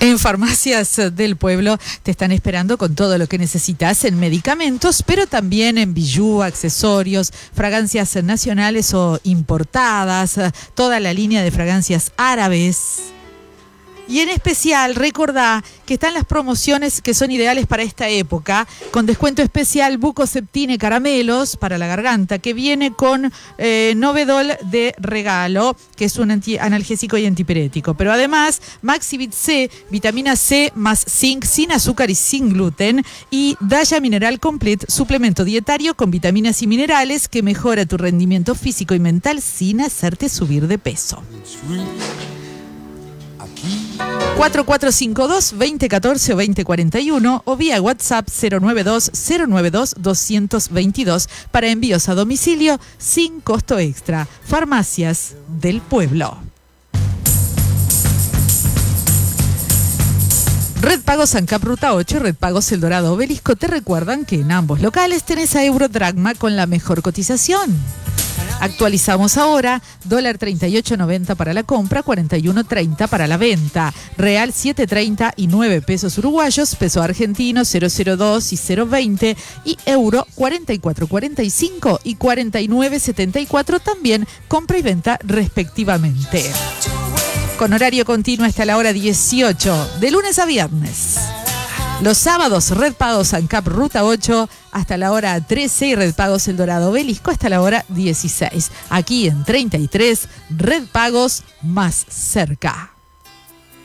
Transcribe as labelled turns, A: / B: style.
A: En Farmacias del Pueblo te están esperando con todo lo que necesitas en medicamentos, pero también en bijú, accesorios, fragancias nacionales o importadas, toda la línea de fragancias árabes. Y en especial, recordá que están las promociones que son ideales para esta época, con descuento especial Bucoseptine Caramelos para la garganta, que viene con Novedol de regalo, que es un analgésico y antipirético. Pero además, Maxivit C, vitamina C más zinc, sin azúcar y sin gluten, y Daya Mineral Complete, suplemento dietario con vitaminas y minerales que mejora tu rendimiento físico y mental sin hacerte subir de peso. 4452-2014 o 2041 o vía WhatsApp 092-092-222 para envíos a domicilio sin costo extra. Farmacias del Pueblo. Red Pagos ANCAP Ruta 8 y Red Pagos El Dorado Obelisco te recuerdan que en ambos locales tenés a Eurodragma con la mejor cotización. Actualizamos ahora, dólar 38.90 para la compra, 41.30 para la venta. Real 7.30 y 9 pesos uruguayos, peso argentino 0.02 y 0.20 y euro 44.45 y 49.74 también compra y venta respectivamente. Con horario continuo hasta la hora 18, de lunes a viernes. Los sábados, Red Pagos ANCAP Ruta 8 hasta la hora 13 y Red Pagos El Dorado Obelisco hasta la hora 16. Aquí en 33, Red Pagos más cerca.